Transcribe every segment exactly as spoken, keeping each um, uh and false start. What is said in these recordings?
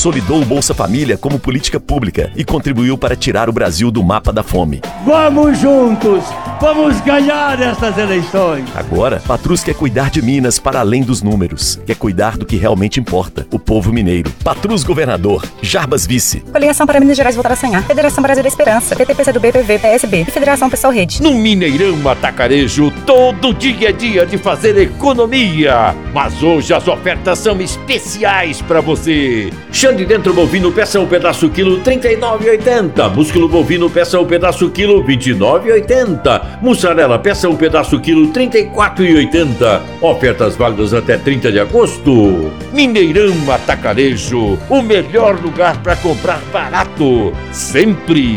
consolidou o Bolsa Família como política pública e contribuiu para tirar o Brasil do mapa da fome. Vamos juntos! Vamos ganhar essas eleições! Agora, Patrus quer cuidar de Minas para além dos números. Quer cuidar do que realmente importa, o povo mineiro. Patrus governador, Jarbas vice. Coligação para Minas Gerais voltar a sonhar. Federação Brasil da Esperança. P T, P C do B, P V, P S B e Federação Pessoal Rede. No Mineirão Atacarejo, todo dia é dia de fazer economia. Mas hoje as ofertas são especiais para você. Xande dentro bovino, peça um pedaço quilo, trinta e nove reais e oitenta centavos. Músculo bovino, peça um pedaço quilo, vinte e nove reais e oitenta centavos. Mussarela, peça um pedaço quilo, trinta e quatro reais e oitenta centavos. Ofertas válidas até trinta de agosto. Mineirão Atacarejo, o melhor lugar para comprar barato, sempre.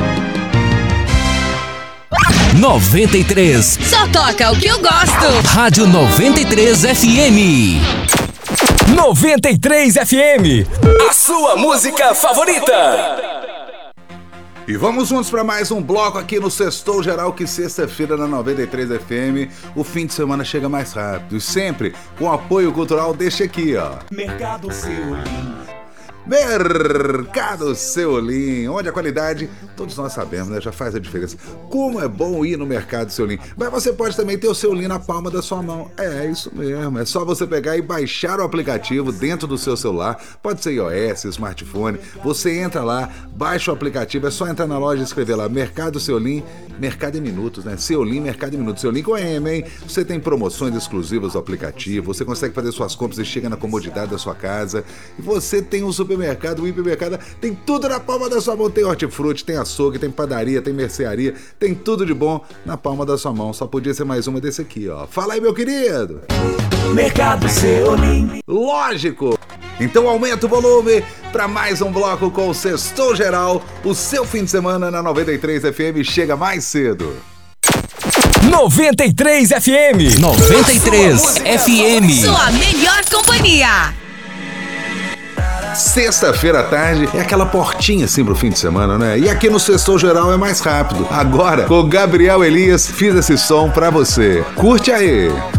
noventa e três. Só toca o que eu gosto. Rádio noventa e três F M. noventa e três F M. A sua música favorita. E vamos juntos para mais um bloco aqui no Sextou Geral, que sexta-feira na noventa e três F M o fim de semana chega mais rápido. E sempre com apoio cultural, deixa aqui, ó. Mercado Seolim. Mercado Seolim, onde a qualidade, todos nós sabemos, né, já faz a diferença. Como é bom ir no Mercado Seolim. Mas você pode também ter o Seolim na palma da sua mão. É, isso mesmo, é só você pegar e baixar o aplicativo dentro do seu celular. Pode ser iOS, smartphone. Você entra lá, baixa o aplicativo, é só entrar na loja e escrever lá Mercado Seolim, Mercado em Minutos, né? Seolim, Mercado em Minutos. Seolim com M, hein? Você tem promoções exclusivas do aplicativo, você consegue fazer suas compras e chega na comodidade da sua casa. E você tem um super mercado, o hipermercado, tem tudo na palma da sua mão. Tem hortifruti, tem açougue, tem padaria, tem mercearia, tem tudo de bom na palma da sua mão. Só podia ser mais uma desse aqui, ó. Fala aí, meu querido! Mercado Seolim. Lógico! Então aumenta o volume para mais um bloco com o Sextou Geral. O seu fim de semana na noventa e três F M chega mais cedo. noventa e três F M. noventa e três F M. Sua melhor companhia. Sexta-feira à tarde é aquela portinha assim pro fim de semana, né? E aqui no Sextou Geral é mais rápido. Agora, com o Gabriel Elias, fiz esse som pra você. Curte aí!